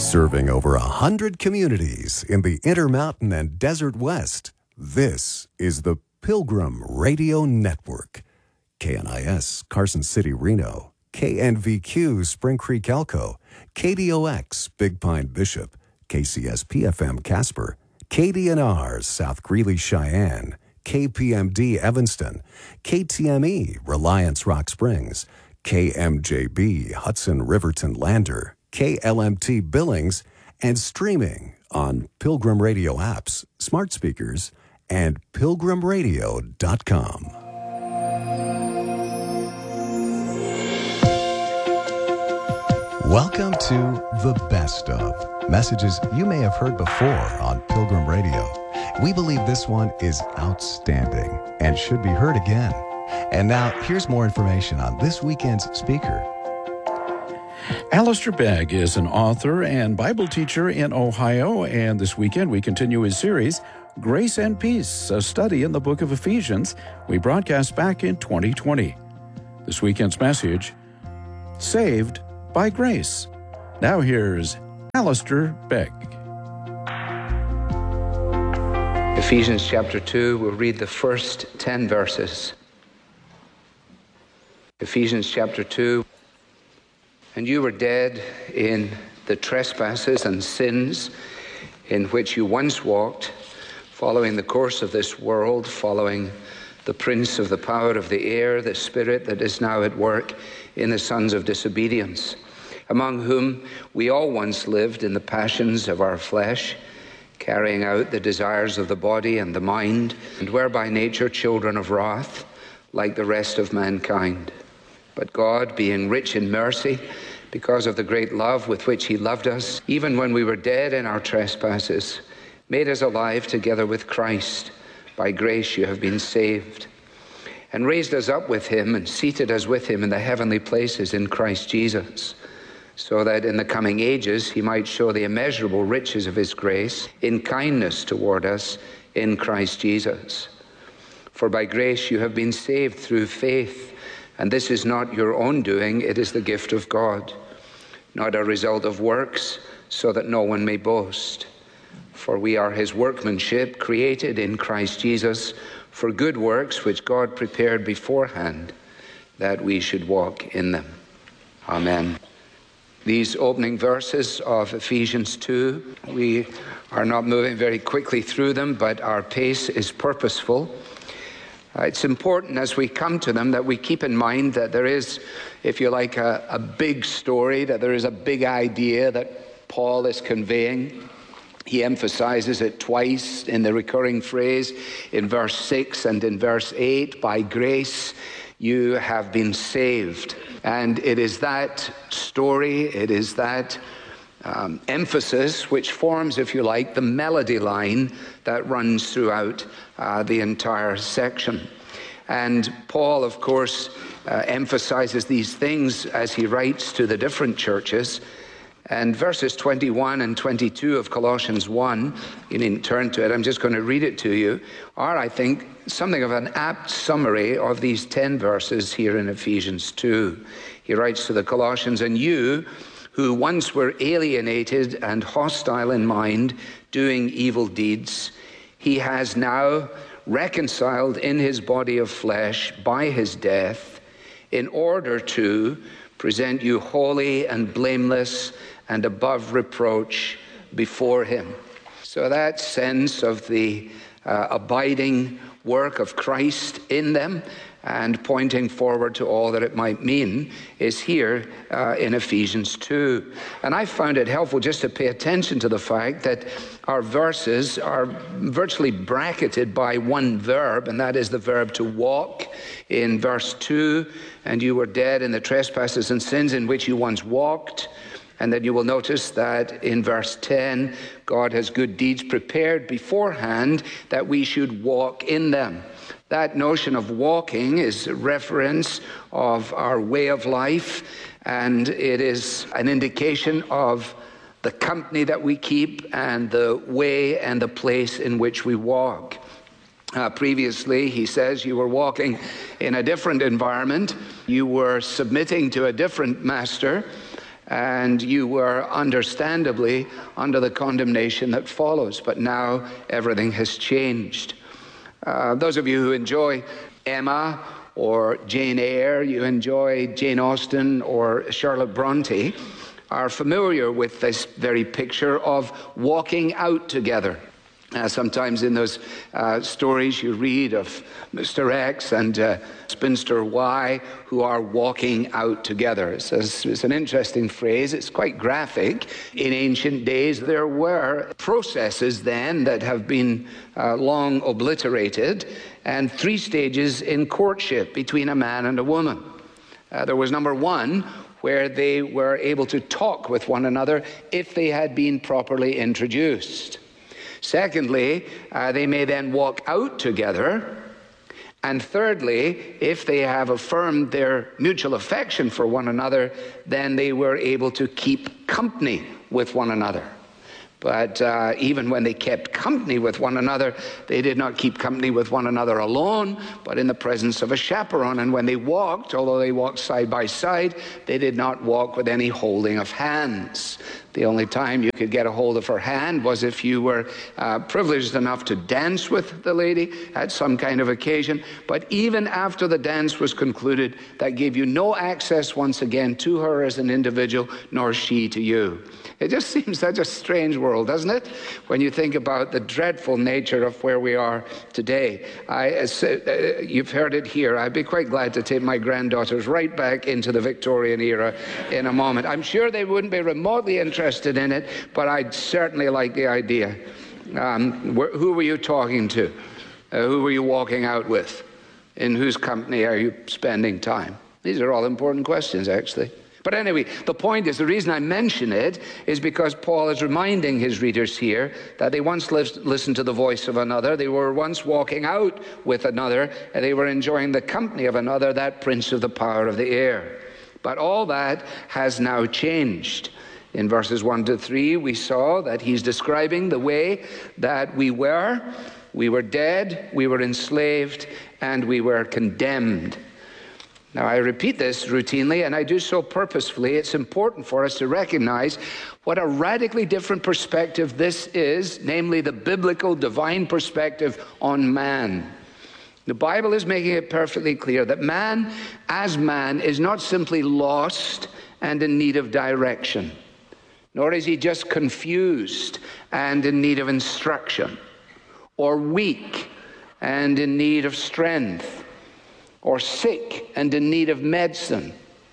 Serving over 100 communities in the Intermountain and Desert West, this is the Pilgrim Radio Network. KNIS, Carson City, Reno. KNVQ, Spring Creek, Elko. KDOX, Big Pine, Bishop. KCSP-FM, Casper. KDNR, South Greeley, Cheyenne. KPMD, Evanston. KTME, Reliance, Rock Springs. KMJB, Hudson, Riverton, Lander. KLMT, Billings, and streaming on Pilgrim Radio apps, smart speakers, and pilgrimradio.com. Welcome to The Best Of, messages you may have heard before on Pilgrim Radio. We believe this one is outstanding and should be heard again. And now, here's more information on this weekend's speaker. Alistair Begg is an author and Bible teacher in Ohio, and this weekend we continue his series, Grace and Peace, a study in the book of Ephesians we broadcast back in 2020. This weekend's message, Saved by Grace. Now here's Alistair Begg. Ephesians chapter 2, we'll read the first 10 verses. Ephesians chapter 2. And you were dead in the trespasses and sins in which you once walked, following the course of this world, following the prince of the power of the air, the spirit that is now at work in the sons of disobedience, among whom we all once lived in the passions of our flesh, carrying out the desires of the body and the mind, and were by nature children of wrath, like the rest of mankind. But God, being rich in mercy, because of the great love with which he loved us, even when we were dead in our trespasses, made us alive together with Christ. By grace you have been saved. And raised us up with him and seated us with him in the heavenly places in Christ Jesus, so that in the coming ages he might show the immeasurable riches of his grace in kindness toward us in Christ Jesus. For by grace you have been saved through faith, and this is not your own doing, it is the gift of God, not a result of works, so that no one may boast. For we are his workmanship, created in Christ Jesus for good works, which God prepared beforehand, that we should walk in them. Amen. These opening verses of Ephesians 2, we are not moving very quickly through them, but our pace is purposeful. It's important as we come to them that we keep in mind that there is, if you like, a big story, that there is a big idea that Paul is conveying. He emphasizes it twice in the recurring phrase in verse 6 and in verse 8, by grace you have been saved. And it is that story, it is that emphasis which forms, if you like, the melody line that runs throughout the entire section. And Paul, of course, emphasizes these things as he writes to the different churches. And verses 21 and 22 of Colossians 1, you needn't turn to it, I'm just going to read it to you, are, I think, something of an apt summary of these 10 verses here in Ephesians 2. He writes to the Colossians, and you, who once were alienated and hostile in mind, doing evil deeds, he has now reconciled in his body of flesh by his death, in order to present you holy and blameless and above reproach before him. So that sense of the abiding work of Christ in them and pointing forward to all that it might mean is here in Ephesians 2. And I found it helpful just to pay attention to the fact that our verses are virtually bracketed by one verb, and that is the verb to walk in verse 2. And you were dead in the trespasses and sins in which you once walked. And then you will notice that in verse 10, God has good deeds prepared beforehand that we should walk in them. That notion of walking is a reference of our way of life, and it is an indication of the company that we keep and the way and the place in which we walk. Previously, he says, you were walking in a different environment. You were submitting to a different master. and you were understandably under the condemnation that follows. But now everything has changed. Those of you who enjoy Emma or Jane Eyre, you enjoy Jane Austen or Charlotte Bronte, are familiar with this very picture of walking out together. Sometimes in those stories you read of Mr. X and Spinster Y who are walking out together. It's an interesting phrase. It's quite graphic. In ancient days there were processes then that have been long obliterated, and 3 stages in courtship between a man and a woman. There was number 1, where they were able to talk with one another if they had been properly introduced. Secondly, they may then walk out together. And thirdly, if they have affirmed their mutual affection for one another, then they were able to keep company with one another. But even when they kept company with one another, they did not keep company with one another alone, but in the presence of a chaperone. And when they walked, although they walked side by side, they did not walk with any holding of hands. The only time you could get a hold of her hand was if you were privileged enough to dance with the lady at some kind of occasion. But even after the dance was concluded, that gave you no access once again to her as an individual, nor she to you. It just seems such a strange world, doesn't it? When you think about the dreadful nature of where we are today. You've heard it here. I'd be quite glad to take my granddaughters right back into the Victorian era in a moment. I'm sure they wouldn't be remotely interested in it, but I'd certainly like the idea. Who were you talking to? Who were you walking out with? In whose company are you spending time? These are all important questions, actually. But anyway, the point is, the reason I mention it is because Paul is reminding his readers here that they once listened to the voice of another, they were once walking out with another, and they were enjoying the company of another, that prince of the power of the air. But all that has now changed. In verses 1 to 3, we saw that he's describing the way that we were. We were dead, we were enslaved, and we were condemned. Now, I repeat this routinely, and I do so purposefully. It's important for us to recognize what a radically different perspective this is, namely the biblical divine perspective on man. The Bible is making it perfectly clear that man, as man, is not simply lost and in need of direction, nor is he just confused and in need of instruction, or weak and in need of strength, or sick and in need of medicine,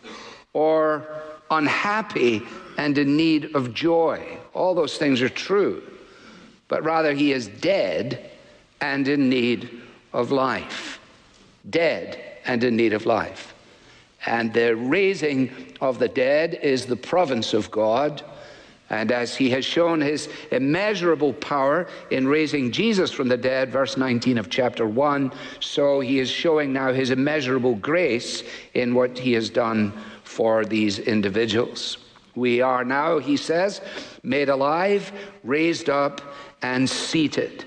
or unhappy and in need of joy. All those things are true. But rather, he is dead and in need of life. Dead and in need of life. And the raising of the dead is the province of God. And as he has shown his immeasurable power in raising Jesus from the dead, verse 19 of chapter 1, so he is showing now his immeasurable grace in what he has done for these individuals. We are now, he says, made alive, raised up, and seated.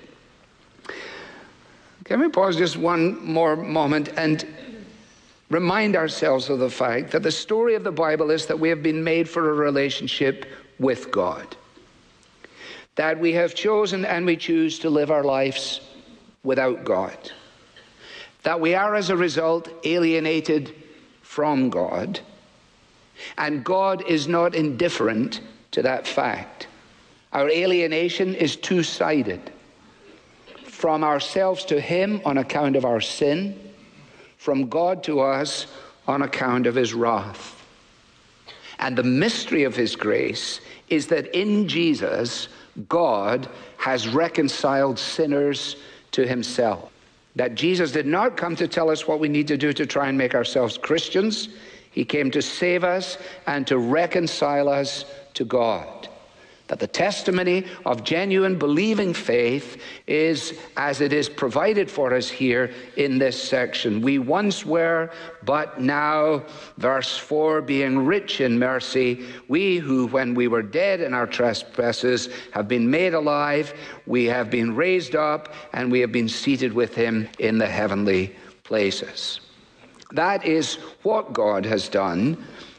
Can we pause just one more moment and remind ourselves of the fact that the story of the Bible is that we have been made for a relationship with God, that we have chosen and we choose to live our lives without God, that we are as a result alienated from God, and God is not indifferent to that fact. Our alienation is two-sided, from ourselves to him on account of our sin, from God to us on account of his wrath. And the mystery of his grace is that in Jesus, God has reconciled sinners to himself. That Jesus did not come to tell us what we need to do to try and make ourselves Christians. He came to save us and to reconcile us to God. That the testimony of genuine believing faith is as it is provided for us here in this section. We once were, but now, verse 4, being rich in mercy, we who, when we were dead in our trespasses, have been made alive, we have been raised up, and we have been seated with him in the heavenly places. That is what God has done.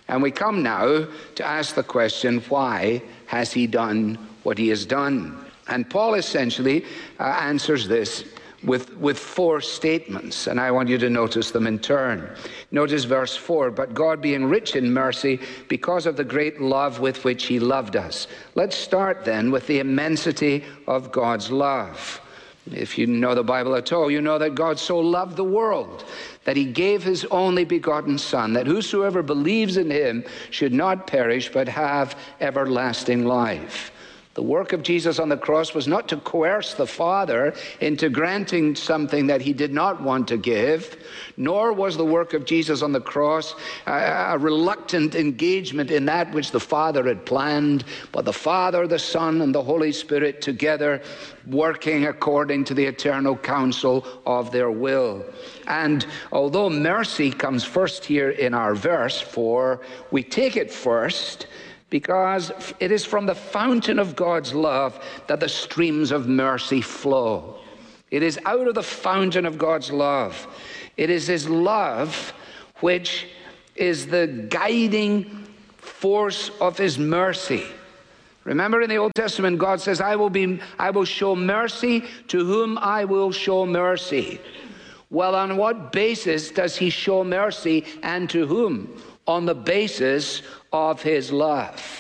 And we come now to ask the question, why has he done what he has done? And Paul essentially answers this with four statements, and I want you to notice them in turn. Notice verse 4, but God being rich in mercy because of the great love with which he loved us. Let's start then with the immensity of God's love. If you know the Bible at all, you know that God so loved the world that he gave his only begotten Son, that whosoever believes in him should not perish but have everlasting life. The work of Jesus on the cross was not to coerce the Father into granting something that he did not want to give, nor was the work of Jesus on the cross a reluctant engagement in that which the Father had planned, but the Father, the Son, and the Holy Spirit together working according to the eternal counsel of their will. And although mercy comes first here in our verse 4, we take it first because it is from the fountain of God's love that the streams of mercy flow. It is out of the fountain of God's love. It is his love which is the guiding force of his mercy. Remember in the Old Testament, God says, I will show mercy to whom I will show mercy. Well, on what basis does he show mercy, and to whom? On the basis of his love.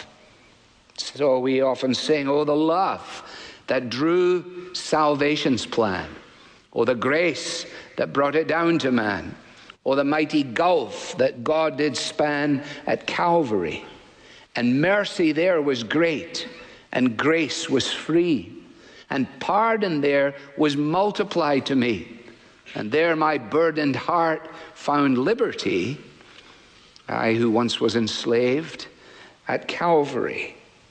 So we often sing, oh, the love that drew salvation's plan, or the grace that brought it down to man, or the mighty gulf that God did span at Calvary. And mercy there was great, and grace was free, and pardon there was multiplied to me. And there my burdened heart found liberty, I who once was enslaved, at Calvary.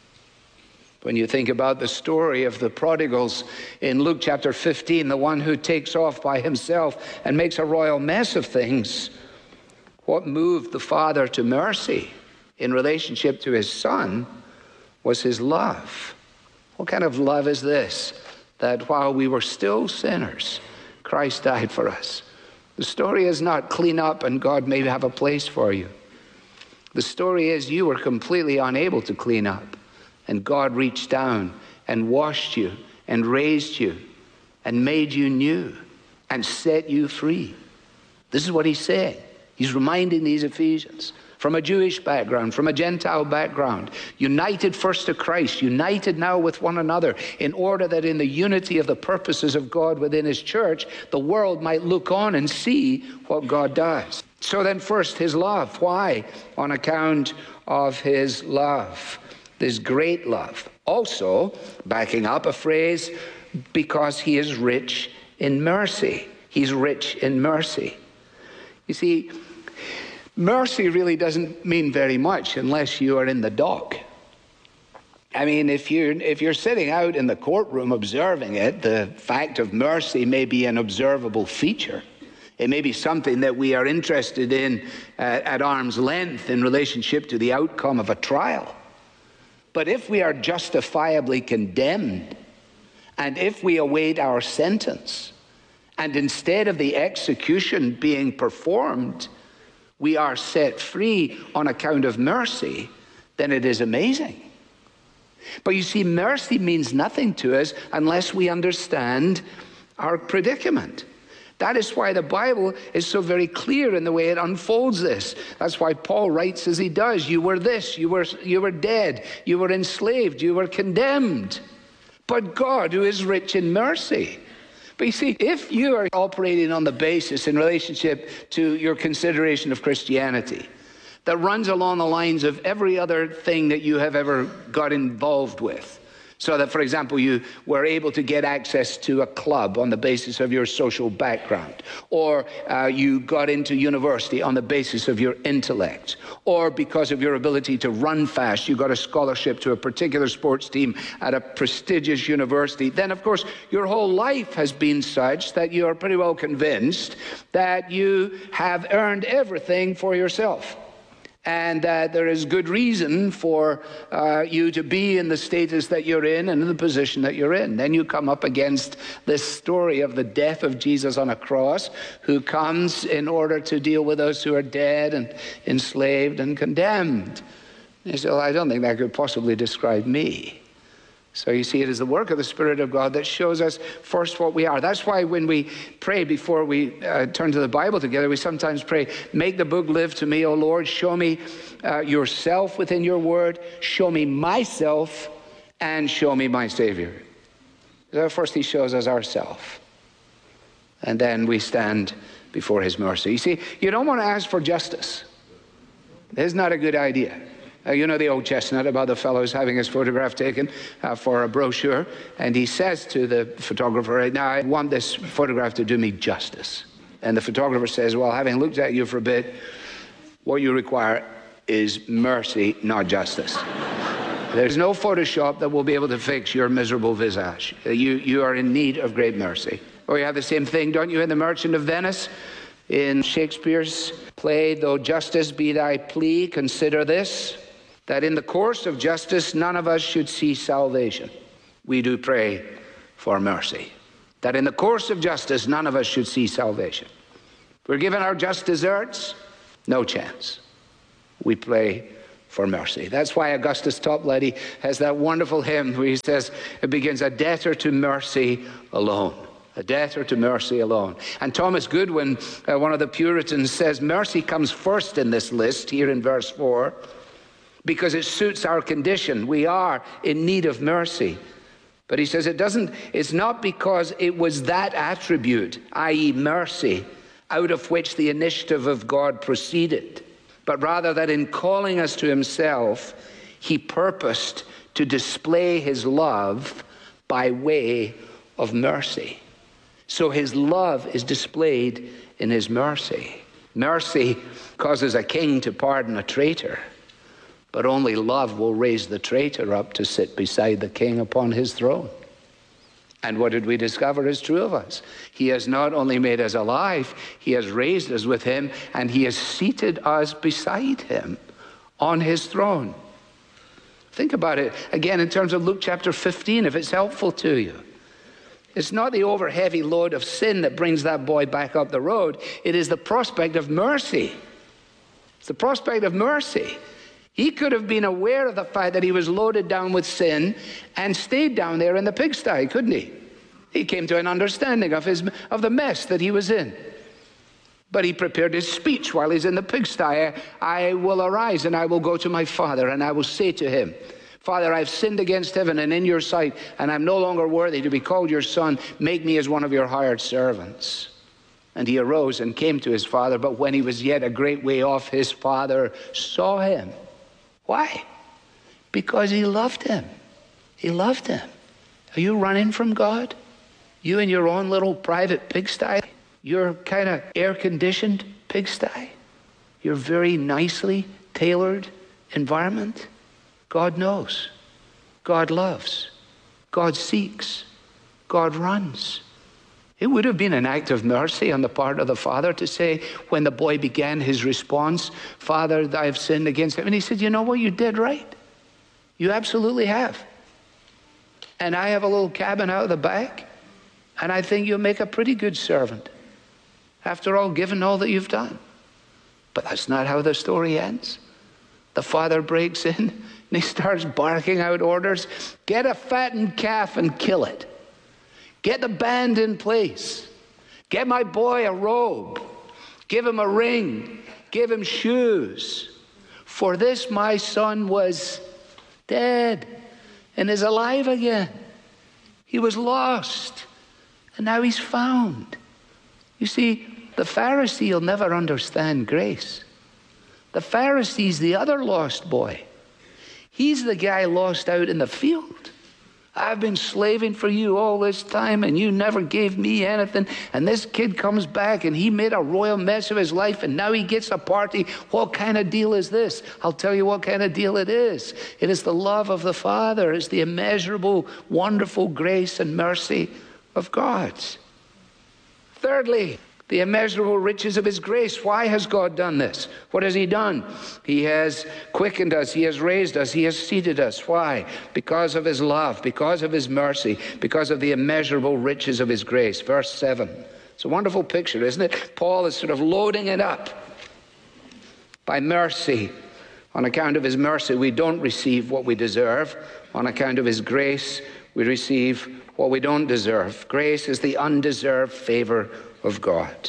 When you think about the story of the prodigals in Luke chapter 15, the one who takes off by himself and makes a royal mess of things, what moved the Father to mercy in relationship to his Son was his love. What kind of love is this? That while we were still sinners, Christ died for us. The story is not clean up and God may have a place for you. The story is you were completely unable to clean up, and God reached down and washed you and raised you and made you new and set you free. This is what he's saying. He's reminding these Ephesians from a Jewish background, from a Gentile background, united first to Christ, united now with one another, in order that in the unity of the purposes of God within his church, the world might look on and see what God does. So then first, his love. Why? On account of his love, this great love. Also, backing up a phrase, because he is rich in mercy. He's rich in mercy. You see, mercy really doesn't mean very much unless you are in the dock. I mean, if you're sitting out in the courtroom observing it, the fact of mercy may be an observable feature. It may be something that we are interested in at arm's length in relationship to the outcome of a trial. But if we are justifiably condemned, and if we await our sentence, and instead of the execution being performed, we are set free on account of mercy, then it is amazing. But you see, mercy means nothing to us unless we understand our predicament. That is why the Bible is so very clear in the way it unfolds this. That's why Paul writes as he does. You were this, you were dead, you were enslaved, you were condemned. But God, who is rich in mercy. But you see, if you are operating on the basis in relationship to your consideration of Christianity that runs along the lines of every other thing that you have ever got involved with, so that, for example, you were able to get access to a club on the basis of your social background, or you got into university on the basis of your intellect, or because of your ability to run fast, you got a scholarship to a particular sports team at a prestigious university, then, of course, your whole life has been such that you are pretty well convinced that you have earned everything for yourself. and that there is good reason for you to be in the status that you're in and in the position that you're in. Then you come up against this story of the death of Jesus on a cross, who comes in order to deal with those who are dead and enslaved and condemned. And you say, well, I don't think that could possibly describe me. So you see, it is the work of the Spirit of God that shows us first what we are. That's why when we pray before we turn to the Bible together, we sometimes pray, make the book live to me, O Lord. Show me yourself within your word. Show me myself and show me my Savior. So first he shows us ourself. And then we stand before his mercy. You see, you don't want to ask for justice. It's not a good idea. You know the old chestnut about the fellow who's having his photograph taken for a brochure, and he says to the photographer, now I want this photograph to do me justice. And the photographer says, well, having looked at you for a bit, what you require is mercy, not justice. There's no Photoshop that will be able to fix your miserable visage. You are in need of great mercy. Or you have the same thing, don't you, in The Merchant of Venice? In Shakespeare's play, though justice be thy plea, consider this, that in the course of justice none of us should see salvation. We do pray for mercy. That in the course of justice none of us should see salvation. We're given our just deserts, no chance. We pray for mercy. That's why Augustus Toplady has that wonderful hymn where he says, it begins, a debtor to mercy alone. A debtor to mercy alone. And Thomas Goodwin, one of the Puritans, says mercy comes first in this list here in verse 4 because it suits our condition. We are in need of mercy. But he says it's not because it was that attribute, i.e. mercy, out of which the initiative of God proceeded, but rather that in calling us to himself, he purposed to display his love by way of mercy. So his love is displayed in his mercy. Mercy causes a king to pardon a traitor, but only love will raise the traitor up to sit beside the king upon his throne. And what did we discover is true of us? He has not only made us alive, he has raised us with him, and he has seated us beside him on his throne. Think about it again in terms of Luke chapter 15, if it's helpful to you. It's not the over-heavy load of sin that brings that boy back up the road. It is the prospect of mercy. It's the prospect of mercy. He could have been aware of the fact that he was loaded down with sin and stayed down there in the pigsty, couldn't he? He came to an understanding of the mess that he was in. But he prepared his speech while he's in the pigsty. I will arise and I will go to my father and I will say to him, Father, I've sinned against heaven and in your sight, and I'm no longer worthy to be called your son. Make me as one of your hired servants. And he arose and came to his father, but when he was yet a great way off, his father saw him. Why? Because he loved him. He loved him. Are you running from God? You in your own little private pigsty? Your kind of air-conditioned pigsty? Your very nicely tailored environment? God knows. God loves. God seeks. God runs. It would have been an act of mercy on the part of the father to say, when the boy began his response, Father, I have sinned against him. And he said, you know what? You did right. You absolutely have. And I have a little cabin out of the back, and I think you'll make a pretty good servant. After all, given all that you've done. But that's not how the story ends. The father breaks in, and he starts barking out orders. Get a fattened calf and kill it. Get the band in place. Get my boy a robe. Give him a ring. Give him shoes. For this my son was dead and is alive again. He was lost and now he's found. You see, the Pharisee will never understand grace. The Pharisee's the other lost boy. He's the guy lost out in the field. I've been slaving for you all this time and you never gave me anything. And this kid comes back and he made a royal mess of his life and now he gets a party. What kind of deal is this? I'll tell you what kind of deal it is. It is the love of the Father. It's the immeasurable, wonderful grace and mercy of God. Thirdly, The immeasurable riches of his grace. Why has God done this? What has he done? He has quickened us. He has raised us. He has seated us. Why? Because of his love, because of his mercy, because of the immeasurable riches of his grace. Verse 7. It's a wonderful picture, isn't it? Paul is sort of loading it up. By mercy, on account of his mercy, we don't receive what we deserve. On account of his grace, we receive what we don't deserve. Grace is the undeserved favor of God.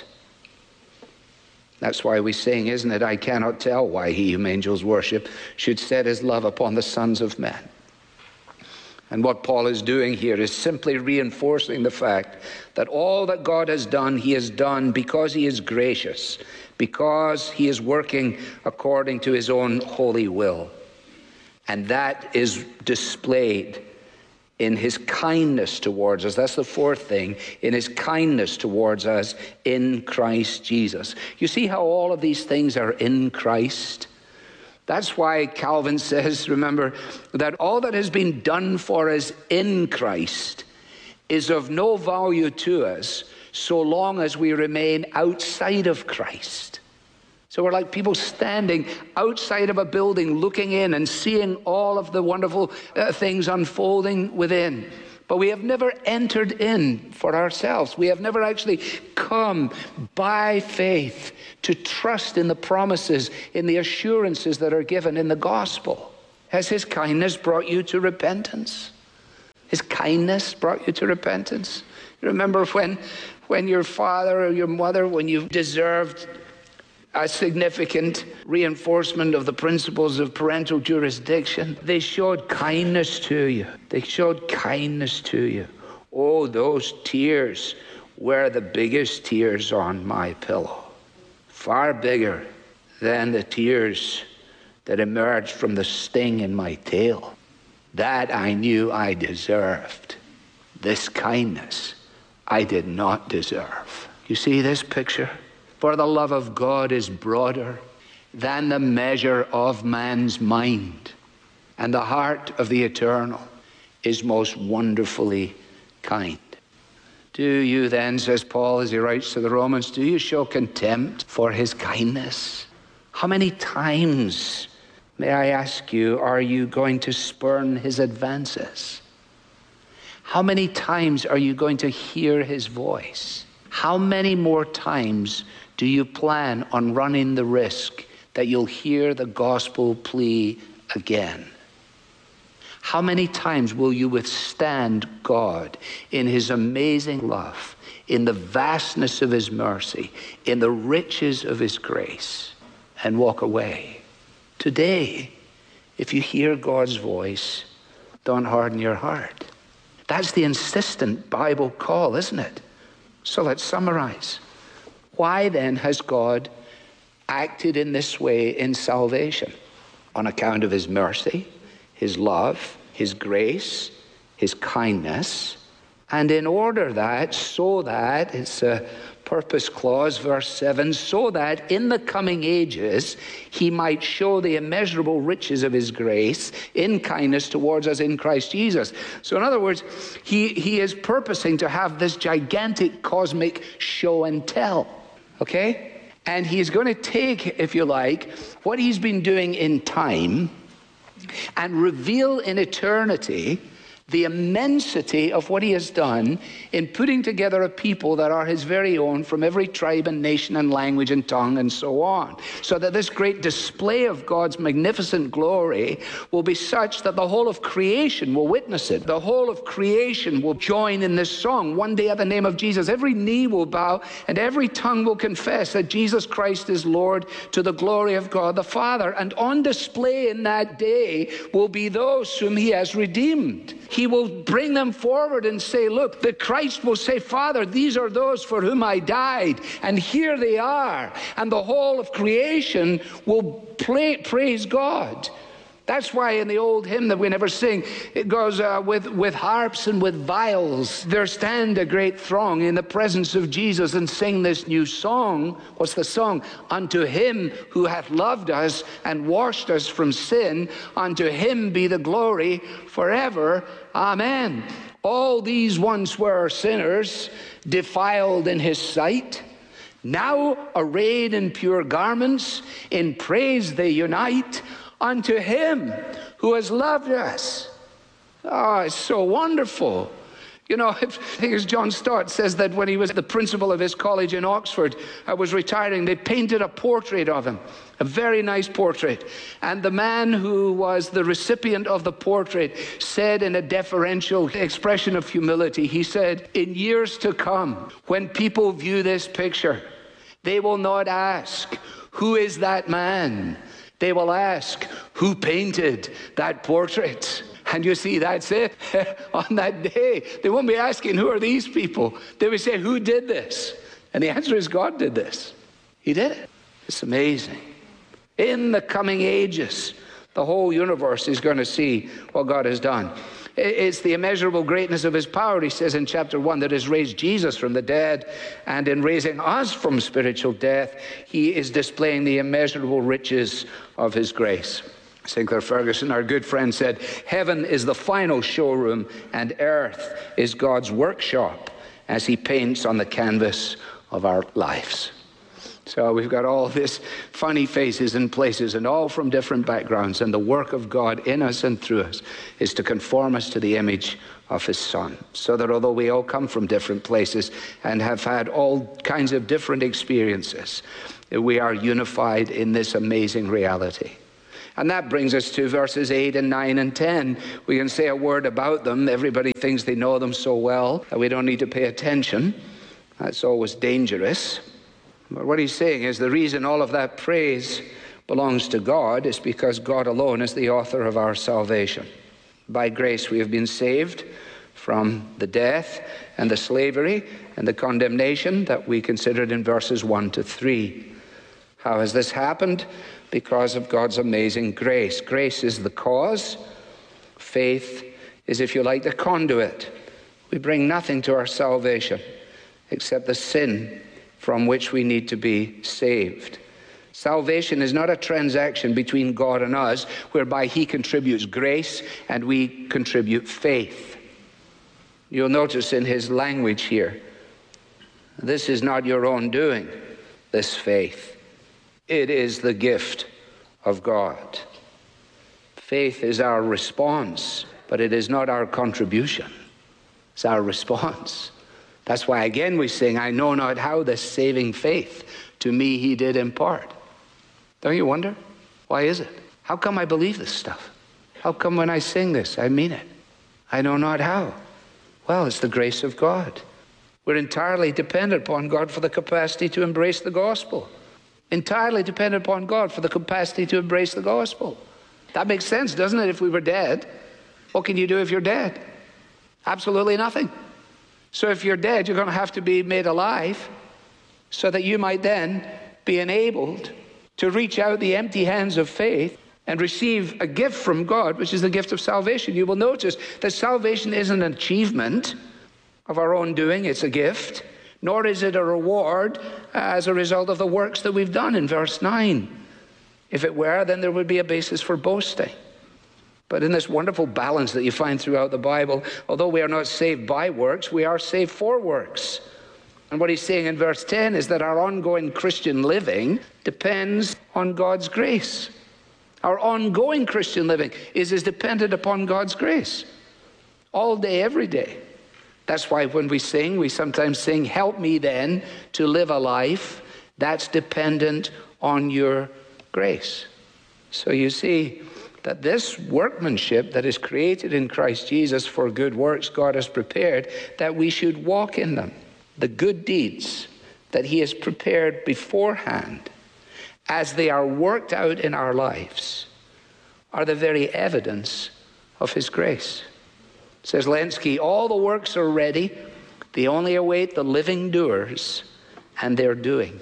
That's why we sing, isn't it? I cannot tell why he whom angels worship should set his love upon the sons of men. And what Paul is doing here is simply reinforcing the fact that all that God has done, he has done because he is gracious, because he is working according to his own holy will. And that is displayed in his kindness towards us. That's the fourth thing, in his kindness towards us in Christ Jesus. You see how all of these things are in Christ? That's why Calvin says, remember, that all that has been done for us in Christ is of no value to us so long as we remain outside of Christ. So we're like people standing outside of a building looking in and seeing all of the wonderful things unfolding within. But we have never entered in for ourselves. We have never actually come by faith to trust in the promises, in the assurances that are given in the gospel. Has his kindness brought you to repentance? His kindness brought you to repentance? You remember when your father or your mother, when you deserved a significant reinforcement of the principles of parental jurisdiction, they showed kindness to you. They showed kindness to you. Oh, those tears were the biggest tears on my pillow. Far bigger than the tears that emerged from the sting in my tail. That I knew I deserved. This kindness I did not deserve. You see this picture? For the love of God is broader than the measure of man's mind, and the heart of the eternal is most wonderfully kind. Do you then, says Paul as he writes to the Romans, do you show contempt for his kindness? How many times, may I ask you, are you going to spurn his advances? How many times are you going to hear his voice? How many more times do you plan on running the risk that you'll hear the gospel plea again? How many times will you withstand God in his amazing love, in the vastness of his mercy, in the riches of his grace, and walk away? Today, if you hear God's voice, don't harden your heart. That's the insistent Bible call, isn't it? So let's summarize. Why then has God acted in this way in salvation? On account of his mercy, his love, his grace, his kindness, and in order that, so that, it's a purpose clause, verse 7, so that in the coming ages he might show the immeasurable riches of his grace in kindness towards us in Christ Jesus. So in other words, he is purposing to have this gigantic cosmic show and tell, okay? And he's going to take, if you like, what he's been doing in time and reveal in eternity the immensity of what he has done in putting together a people that are his very own from every tribe and nation and language and tongue and so on. So that this great display of God's magnificent glory will be such that the whole of creation will witness it. The whole of creation will join in this song. One day at the name of Jesus, every knee will bow and every tongue will confess that Jesus Christ is Lord to the glory of God the Father. And on display in that day will be those whom he has redeemed. He will bring them forward and say, look, the Christ will say, Father, these are those for whom I died, and here they are. And the whole of creation will praise God. That's why in the old hymn that we never sing, it goes with harps and with viols. There stand a great throng in the presence of Jesus and sing this new song. What's the song? Unto him who hath loved us and washed us from sin, unto him be the glory forever. Amen. All these once were sinners, defiled in his sight. Now arrayed in pure garments, in praise they unite unto him who has loved us. Oh, it's so wonderful. You know, I think as John Stott says that when he was the principal of his college in Oxford, was retiring, they painted a portrait of him, a very nice portrait. And the man who was the recipient of the portrait said in a deferential expression of humility, he said, in years to come, when people view this picture, they will not ask, who is that man? They will ask, who painted that portrait? And you see, that's it. On that day, they won't be asking, who are these people? They would say, who did this? And the answer is, God did this. He did it. It's amazing. In the coming ages, the whole universe is going to see what God has done. It's the immeasurable greatness of his power, he says in chapter 1, that has raised Jesus from the dead. And in raising us from spiritual death, he is displaying the immeasurable riches of his grace. Sinclair Ferguson, our good friend, said, heaven is the final showroom and earth is God's workshop as he paints on the canvas of our lives. So we've got all this funny faces and places and all from different backgrounds, and the work of God in us and through us is to conform us to the image of his Son, so that although we all come from different places and have had all kinds of different experiences, we are unified in this amazing reality. And that brings us to verses 8 and 9 and 10. We can say a word about them. Everybody thinks they know them so well that we don't need to pay attention. That's always dangerous. But what he's saying is the reason all of that praise belongs to God is because God alone is the author of our salvation. By grace we have been saved from the death and the slavery and the condemnation that we considered in verses 1 to 3. How has this happened? Because of God's amazing grace. Grace is the cause. Faith is, if you like, the conduit. We bring nothing to our salvation except the sin from which we need to be saved. Salvation is not a transaction between God and us whereby he contributes grace and we contribute faith. You'll notice in his language here, this is not your own doing, this faith. It is the gift of God. Faith is our response, but it is not our contribution. It's our response. That's why again we sing, I know not how this saving faith to me he did impart. Don't you wonder? Why is it? How come I believe this stuff? How come when I sing this, I mean it? I know not how. Well, it's the grace of God. We're entirely dependent upon God for the capacity to embrace the gospel. Entirely dependent upon God for the capacity to embrace the gospel. That makes sense, doesn't it? If we were dead, what can you do if you're dead? Absolutely nothing. So if you're dead, you're going to have to be made alive so that you might then be enabled to reach out the empty hands of faith and receive a gift from God, which is the gift of salvation. You will notice that salvation isn't an achievement of our own doing, it's a gift. Nor is it a reward as a result of the works that we've done in verse 9. If it were, then there would be a basis for boasting. But in this wonderful balance that you find throughout the Bible, although we are not saved by works, we are saved for works. And what he's saying in verse 10 is that our ongoing Christian living depends on God's grace. Our ongoing Christian living is dependent upon God's grace. All day, every day. That's why when we sing, we sometimes sing, help me then to live a life that's dependent on your grace. So you see that this workmanship that is created in Christ Jesus for good works God has prepared, that we should walk in them. The good deeds that he has prepared beforehand as they are worked out in our lives are the very evidence of his grace. Says Lenski, all the works are ready. They only await the living doers and their doing.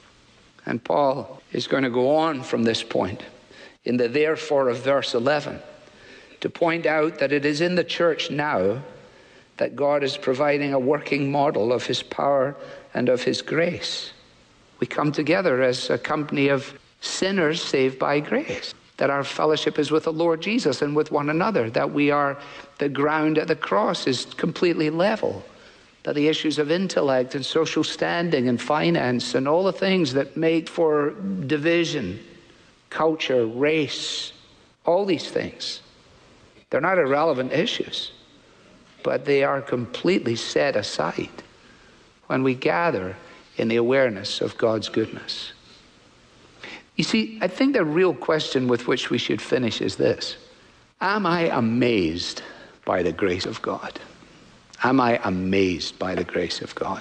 And Paul is going to go on from this point in the therefore of verse 11 to point out that it is in the church now that God is providing a working model of his power and of his grace. We come together as a company of sinners saved by grace. That our fellowship is with the Lord Jesus and with one another. That we are, the ground at the cross is completely level. that the issues of intellect and social standing and finance and all the things that make for division, culture, race, all these things, they're not irrelevant issues, but they are completely set aside when we gather in the awareness of God's goodness. You see, I think the real question with which we should finish is this: am I amazed by the grace of God? Am I amazed by the grace of God?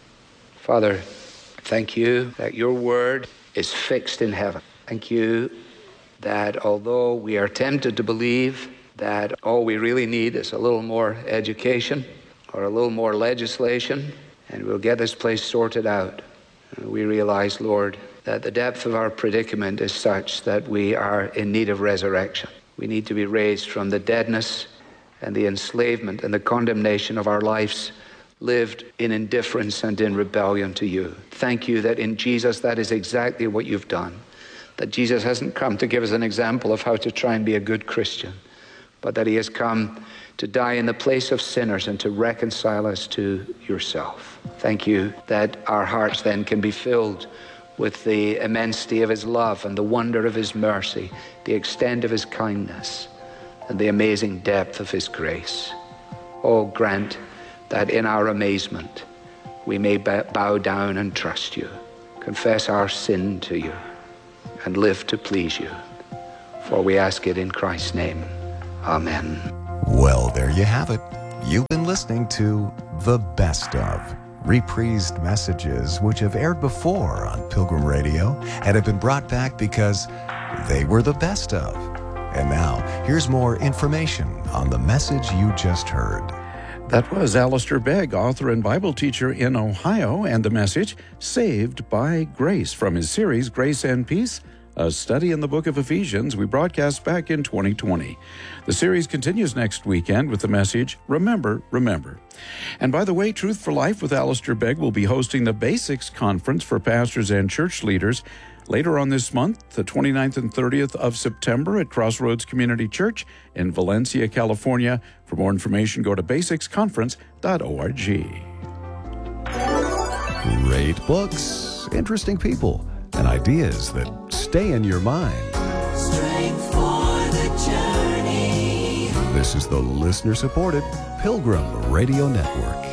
Father, thank you that your word is fixed in heaven. Thank you that although we are tempted to believe that all we really need is a little more education or a little more legislation and we'll get this place sorted out, we realize, Lord, that the depth of our predicament is such that we are in need of resurrection. We need to be raised from the deadness and the enslavement and the condemnation of our lives lived in indifference and in rebellion to you. Thank you that in Jesus that is exactly what you've done. That Jesus hasn't come to give us an example of how to try and be a good Christian, but that he has come to die in the place of sinners and to reconcile us to yourself. Thank you that our hearts then can be filled with the immensity of his love and the wonder of his mercy, the extent of his kindness, and the amazing depth of his grace. Oh, grant that in our amazement we may bow down and trust you, confess our sin to you, and live to please you. For we ask it in Christ's name. Amen. Well, there you have it. You've been listening to The Best Of, reprised messages which have aired before on Pilgrim Radio and have been brought back because they were the best of. And now, here's more information on the message you just heard. That was Alistair Begg, author and Bible teacher in Ohio, and the message, Saved by Grace, from his series, Grace and Peace, a study in the book of Ephesians we broadcast back in 2020. The series continues next weekend with the message, Remember, Remember. And by the way, Truth for Life with Alistair Begg will be hosting the Basics Conference for pastors and church leaders later on this month, the 29th and 30th of September at Crossroads Community Church in Valencia, California. For more information, go to basicsconference.org. Great books, interesting people, and ideas that stay in your mind. Strength for the journey. This is the listener-supported Pilgrim Radio Network.